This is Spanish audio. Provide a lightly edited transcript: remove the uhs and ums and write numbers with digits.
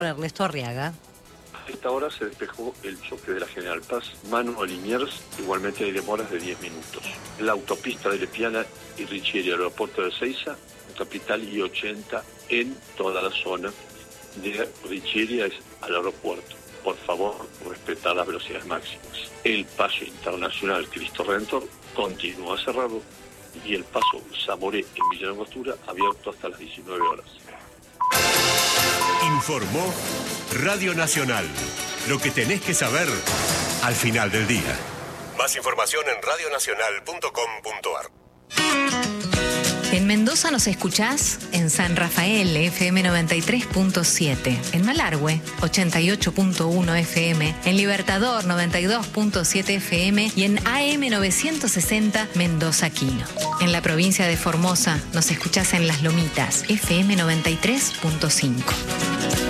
Ernesto Arriaga. A esta hora se despejó el choque de la General Paz, Manu a Liniers, igualmente hay demoras de 10 minutos. La autopista de Lepiana y Richieri al aeropuerto de Ezeiza, capital I-80 en toda la zona de Richieri al aeropuerto. Por favor, respetar las velocidades máximas. El paso internacional Cristo Redentor continúa cerrado y el paso Zamoré en Villa Langostura abierto hasta las 19 horas. Informó Radio Nacional. Lo que tenés que saber al final del día. Más información en radionacional.com.ar. En Mendoza nos escuchás en San Rafael, FM 93.7, en Malargüe, 88.1 FM, en Libertador, 92.7 FM y en AM 960 Mendoza Quino. En la provincia de Formosa nos escuchás en Las Lomitas, FM 93.5.